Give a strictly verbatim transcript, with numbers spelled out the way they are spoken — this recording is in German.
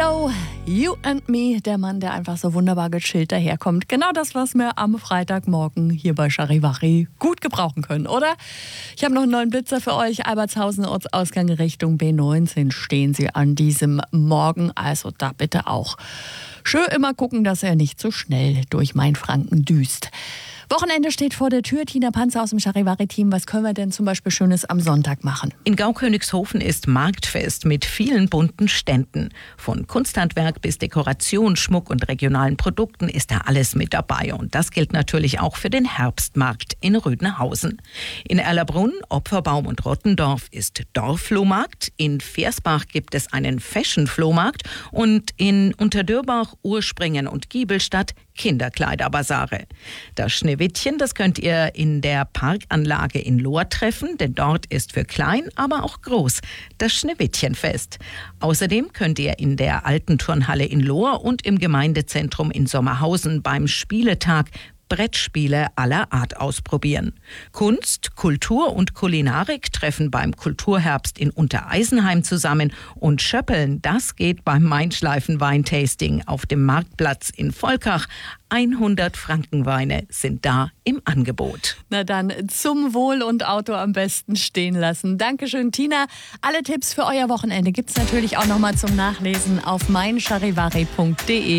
Lizzo, You and Me, der Mann, der einfach so wunderbar gechillt daherkommt. Genau das, was wir am Freitagmorgen hier bei Charivari gut gebrauchen können, oder? Ich habe noch einen neuen Blitzer für euch. Albertshausen Ortsausgang Richtung B neunzehn stehen Sie an diesem Morgen. Also da bitte auch schön immer gucken, dass er nicht so schnell durch Mainfranken düst. Wochenende steht vor der Tür. Tina Panzer aus dem Charivari-Team. Was können wir denn zum Beispiel Schönes am Sonntag machen? In Gaukönigshofen ist Marktfest mit vielen bunten Ständen. Von Kunsthandwerk bis Dekoration, Schmuck und regionalen Produkten ist da alles mit dabei. Und das gilt natürlich auch für den Herbstmarkt in Rödenhausen. In Erlabrunn, Opferbaum und Rottendorf ist Dorfflohmarkt. In Versbach gibt es einen Fashion-Flohmarkt. Und in Unterdürbach, Urspringen und Giebelstadt Kinderkleiderbasare. Das Schneewittchen, das könnt ihr in der Parkanlage in Lohr treffen, denn dort ist für klein, aber auch groß das Schneewittchenfest. Außerdem könnt ihr in der alten Turnhalle in Lohr und im Gemeindezentrum in Sommerhausen beim Spieletag Brettspiele aller Art ausprobieren. Kunst, Kultur und Kulinarik treffen beim Kulturherbst in Untereisenheim zusammen und Schöppeln, das geht beim Mainschleifen Weintasting auf dem Marktplatz in Volkach. hundert Frankenweine sind da im Angebot. Na dann zum Wohl und Auto am besten stehen lassen. Dankeschön, Tina. Alle Tipps für euer Wochenende gibt's natürlich auch nochmal zum Nachlesen auf mein charivari punkt de.